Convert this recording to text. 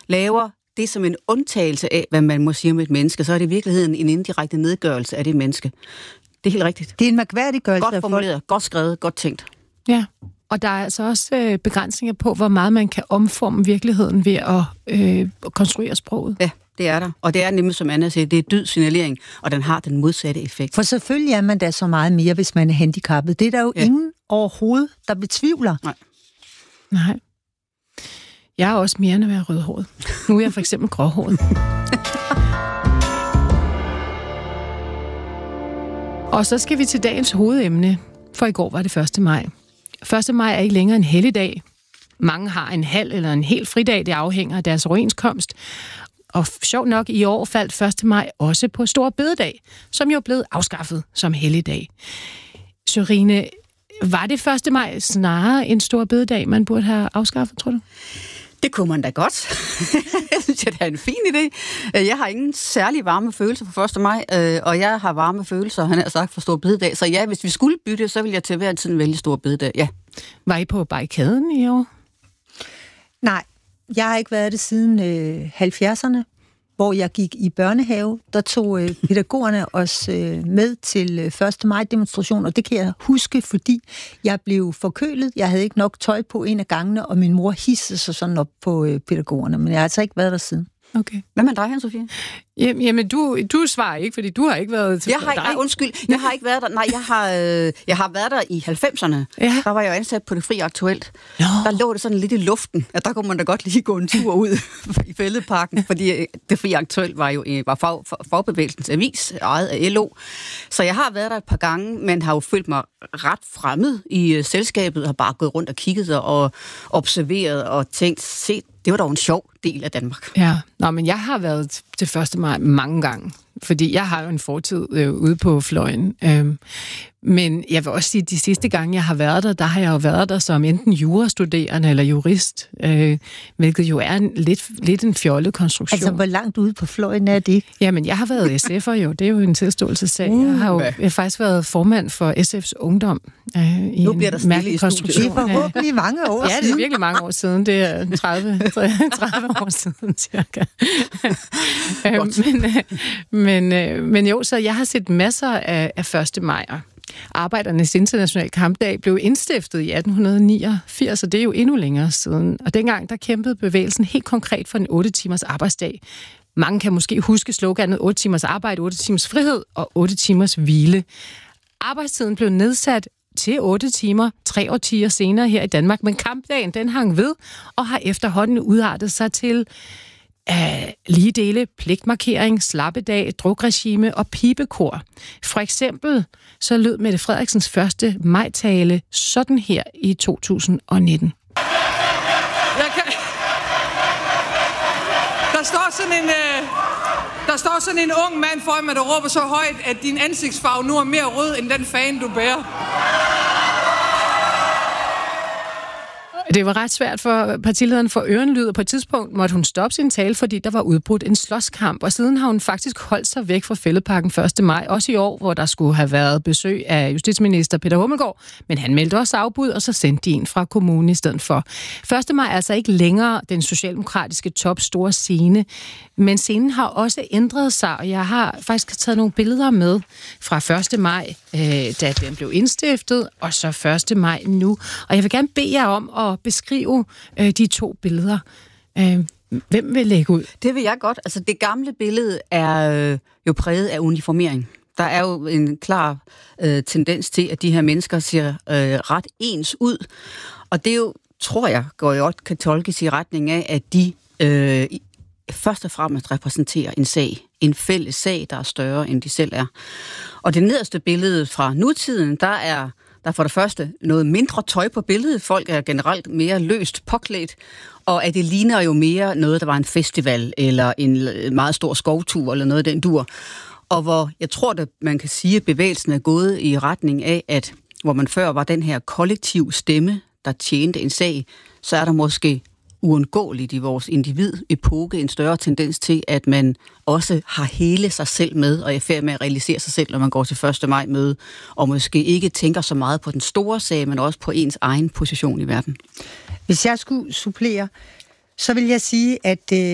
laver det som en undtagelse af, hvad man må sige om et menneske, så er det i virkeligheden en indirekte nedgørelse af det menneske. Det er helt rigtigt. Det er en mærkværdiggørelse. Godt formuleret, godt skrevet, godt tænkt. Ja, og der er altså også begrænsninger på, hvor meget man kan omforme virkeligheden ved at konstruere sproget. Ja, det er der. Og det er nemlig, som Anna siger, det er dyd signalering, og den har den modsatte effekt. For selvfølgelig er man da så meget mere, hvis man er handicappet. Det er der jo ingen overhovedet, der betvivler. Nej. Jeg er også mere end at være rødhåret. Nu er jeg for eksempel gråhåret. Og så skal vi til dagens hovedemne, for i går var det 1. maj. 1. maj er ikke længere en helligdag. Mange har en halv eller en hel fridag, det afhænger af deres overenskomst. Og sjovt nok, i år faldt 1. maj også på Store Bededag, som jo er blevet afskaffet som helligdag. Sørine, var det 1. maj snarere en Store Bededag, man burde have afskaffet, tror du? Det kunne man da godt. Jeg synes, det er en fin idé. Jeg har ingen særlig varme følelser for 1. maj, og jeg har varme følelser, han har sagt, for Store Bededag. Så ja, hvis vi skulle bytte, så ville jeg til hver tid vælge Store Bededag, ja. Var I på barrikaden i år? Nej, jeg har ikke været det siden 70'erne, hvor jeg gik i børnehave. Der tog pædagogerne os med til 1. maj-demonstration, og det kan jeg huske, fordi jeg blev forkølet. Jeg havde ikke nok tøj på en af gangene, og min mor hissede sig sådan op på pædagogerne, men jeg har altså ikke været der siden. Okay. Hvad med dig, Anne-Sophie? Jamen, du svarer ikke, fordi du har ikke været til undskyld, jeg har ikke været der. Nej, jeg har været der i 90'erne. Ja. Der var jeg jo ansat på Det Fri Aktuelt. Ja. Der lå det sådan lidt i luften, at der kunne man da godt lige gå en tur ud i Fælledparken, fordi Det Fri Aktuelt var fagbevægelsens avis, ejet af LO. Så jeg har været der et par gange, men har jo følt mig ret fremmed i selskabet, og har bare gået rundt og kigget og observeret og tænkt, se, det var dog en sjov del af Danmark. Ja, men jeg har været til 1. maj mange gange, fordi jeg har jo en fortid ude på fløjen. Men jeg vil også sige, at de sidste gange, jeg har været der har jeg jo været der som enten jurastuderende eller jurist, hvilket jo er lidt en fjollet konstruktion. Altså, hvor langt ude på fløjen er det? Jamen, jeg har været SF'er jo. Det er jo en tilståelsessag. Jeg har faktisk været formand for SF's Ungdom i en mærkelig konstruktion. Det er forhåbentlig mange år siden. Ja, det er virkelig mange år siden. Det er 30 år siden, cirka. Men jo, så jeg har set masser af 1. maj. Arbejdernes internationale kampdag blev indstiftet i 1889, og det er jo endnu længere siden. Og dengang, der kæmpede bevægelsen helt konkret for en 8 timers arbejdsdag. Mange kan måske huske sloganet 8 timers arbejde, 8 timers frihed og 8 timers hvile. Arbejdstiden blev nedsat til 8 timer, 3 årtier senere her i Danmark, men kampdagen, den hang ved og har efterhånden udartet sig til lige dele, pligtmarkering, slappedag, drukregime og pibekor. For eksempel så lød Mette Frederiksens 1. maj-tale sådan her i 2019. Der står sådan en ung mand foran mig, der råber så højt, at din ansigtsfarve nu er mere rød end den fan, du bærer. Det var ret svært for partilederen for Ørenlyd, og på et tidspunkt måtte hun stoppe sin tale, fordi der var udbrudt en slåskamp, og siden har hun faktisk holdt sig væk fra Fælledparken 1. maj, også i år, hvor der skulle have været besøg af justitsminister Peter Hummelgaard, men han meldte også afbud, og så sendte de en fra kommunen i stedet for. 1. maj er altså ikke længere den socialdemokratiske top store scene, men scenen har også ændret sig, og jeg har faktisk taget nogle billeder med fra 1. maj, da den blev indstiftet, og så 1. maj nu. Og jeg vil gerne bede jer om at beskrive de to billeder. Hvem vil lægge ud? Det vil jeg godt. Altså, det gamle billede er jo præget af uniformering. Der er jo en klar tendens til, at de her mennesker ser ret ens ud. Og det er jo, tror jeg, godt kan tolkes i retning af, at de først og fremmest repræsenterer en sag. En fælles sag, der er større, end de selv er. Og det nederste billede fra nutiden, der er for det første noget mindre tøj på billedet. Folk er generelt mere løst påklædt, og at det ligner jo mere noget, der var en festival, eller en meget stor skovtur, eller noget af den dur. Og hvor jeg tror, at man kan sige, at bevægelsen er gået i retning af, at hvor man før var den her kollektiv stemme, der tjente en sag, så er der måske uundgåeligt i vores individ-epoke en større tendens til, at man også har hele sig selv med, og er i færd med at realisere sig selv, når man går til 1. maj-møde, og måske ikke tænker så meget på den store sag, men også på ens egen position i verden. Hvis jeg skulle supplere, så vil jeg sige, at